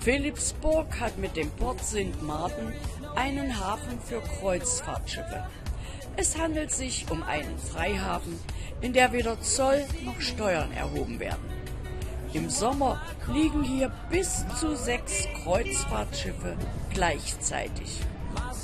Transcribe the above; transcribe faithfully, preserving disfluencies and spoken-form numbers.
Philippsburg hat mit dem Port Sint Maarten einen Hafen für Kreuzfahrtschiffe. Es handelt sich um einen Freihafen, in der weder Zoll noch Steuern erhoben werden. Im Sommer liegen hier bis zu sechs Kreuzfahrtschiffe gleichzeitig.